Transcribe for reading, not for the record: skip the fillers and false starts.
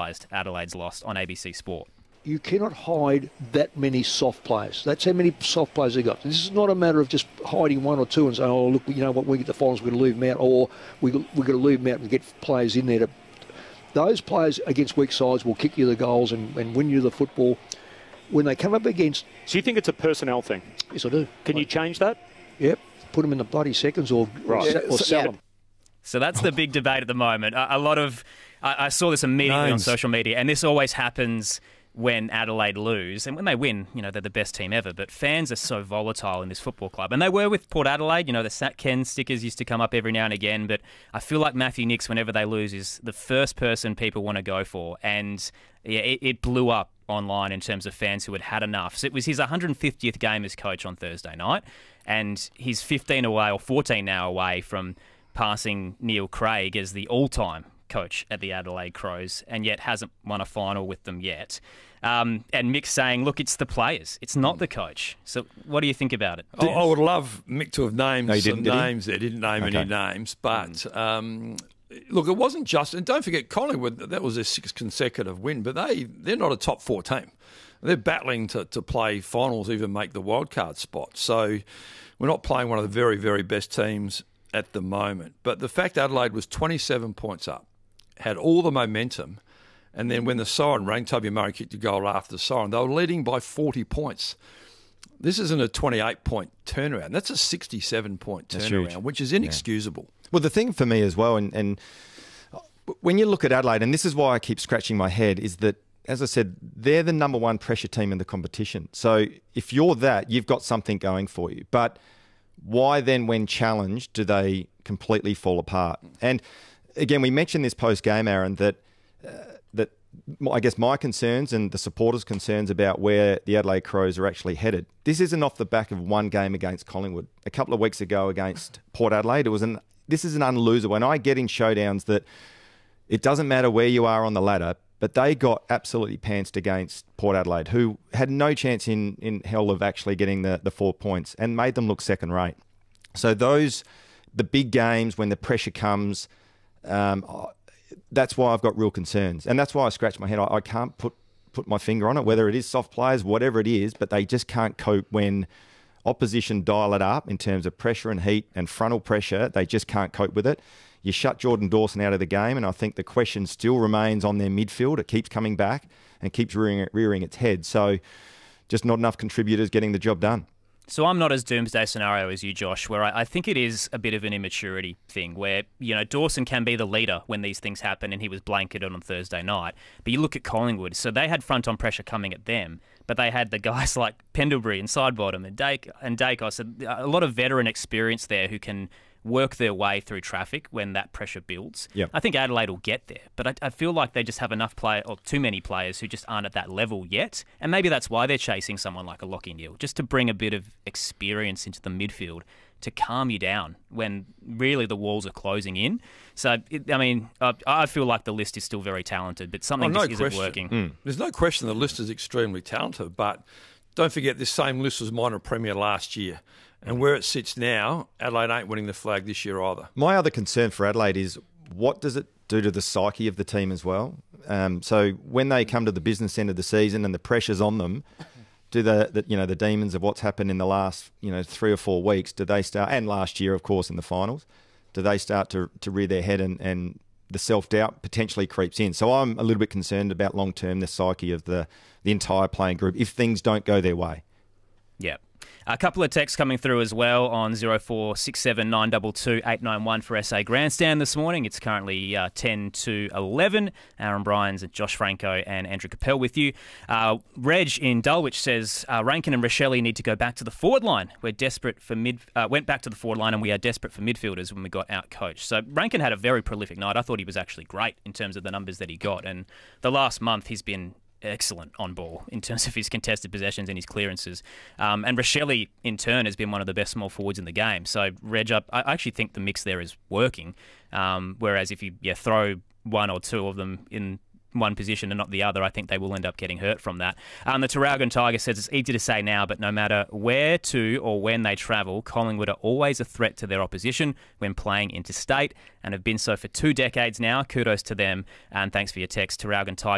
analysed Adelaide's loss on ABC Sport. You cannot hide that many soft players. That's how many soft players they got. This is not a matter of just hiding one or two and saying, oh, look, you know what, we get the finals, we're going to leave them out, or we're going to leave them out and get players in there. Those players against weak sides will kick you the goals and win you the football. When they come up against... So you think it's a personnel thing? Yes, I do. Can you change that? Yep. Put them in the bloody seconds or sell them. So that's the big debate at the moment. A lot of... I saw this immediately on social media, and this always happens when Adelaide lose. And when they win, you know, they're the best team ever. But fans are so volatile in this football club. And they were with Port Adelaide. You know, the Sat Ken stickers used to come up every now and again. But I feel like Matthew Nicks, whenever they lose, is the first person people want to go for. And yeah, it blew up online in terms of fans who had had enough. So it was his 150th game as coach on Thursday night. And he's 15 away, or 14 now away from passing Neil Craig as the all-time coach at the Adelaide Crows, and yet hasn't won a final with them yet. And Mick saying, look, it's the players. It's not the coach. So what do you think about it? I would love Mick to have named some names there. Didn't name any names. But, look, it wasn't just... And don't forget, Collingwood, that was their 6th consecutive win, but they're not a top 4 team. They're battling to play finals, even make the wildcard spot. So we're not playing one of the very, very best teams at the moment. But the fact Adelaide was 27 points up, had all the momentum, and then when the siren rang, Toby Murray kicked a goal after the siren, they were leading by 40 points. This isn't a 28-point turnaround. That's a 67-point turnaround, which is inexcusable. Yeah. Well, the thing for me as well, and when you look at Adelaide, and this is why I keep scratching my head, is that, as I said, they're the number 1 pressure team in the competition. So if you're that, you've got something going for you. But why then, when challenged, do they completely fall apart? And again, we mentioned this post-game, Aaron, that I guess my concerns and the supporters' concerns about where the Adelaide Crows are actually headed. This isn't off the back of one game against Collingwood. A couple of weeks ago against Port Adelaide, this is an unloser. When I get in showdowns that it doesn't matter where you are on the ladder, but they got absolutely pantsed against Port Adelaide, who had no chance in hell of actually getting the 4 points and made them look second rate. So the big games when the pressure comes... that's why I've got real concerns. And that's why I scratch my head. I can't put my finger on it, whether it is soft players, whatever it is, but they just can't cope when opposition dial it up in terms of pressure and heat and frontal pressure. They just can't cope with it. You shut Jordan Dawson out of the game, and I think the question still remains on their midfield. It keeps coming back and keeps rearing its head. So just not enough contributors getting the job done. So I'm not as doomsday scenario as you, Josh, where I think it is a bit of an immaturity thing where, you know, Dawson can be the leader when these things happen, and he was blanketed on Thursday night. But you look at Collingwood, so they had front-on pressure coming at them, but they had the guys like Pendlebury and Sidebottom and Dacos, so a lot of veteran experience there who can work their way through traffic when that pressure builds. Yep. I think Adelaide will get there, but I feel like they just have enough or too many players who just aren't at that level yet, and maybe that's why they're chasing someone like a Lachie Neale, just to bring a bit of experience into the midfield to calm you down when really the walls are closing in. So, I feel like the list is still very talented, but something just isn't working. There's no question the list is extremely talented, but don't forget this same list was minor premier last year. And where it sits now, Adelaide ain't winning the flag this year either. My other concern for Adelaide is what does it do to the psyche of the team as well? So when they come to the business end of the season and the pressure's on them, do the demons of what's happened in the last 3 or 4 weeks, do they start, and last year of course in the finals, do they start to rear their head and the self-doubt potentially creeps in? So I'm a little bit concerned about long-term the psyche of the entire playing group if things don't go their way. Yeah. A couple of texts coming through as well on 0467 922 891 for SA Grandstand this morning. It's currently 10 to 11. Aaron Bryans, Josh Franco and Andrew Capel with you. Reg in Dulwich says, Rankin and Rochelle need to go back to the forward line. We're desperate for went back to the forward line and we are desperate for midfielders when we got out-coached. So Rankin had a very prolific night. I thought he was actually great in terms of the numbers that he got. And the last month he's been excellent on ball in terms of his contested possessions and his clearances. And Rochelle, in turn, has been one of the best small forwards in the game. So, Reg, I actually think the mix there is working. Whereas if you throw one or two of them in one position and not the other, I think they will end up getting hurt from that. The Tarragona Tiger says it's easy to say now, but no matter where to or when they travel, Collingwood are always a threat to their opposition when playing interstate and have been so for 2 decades now. Kudos to them, and thanks for your text, Tarragona Tiger.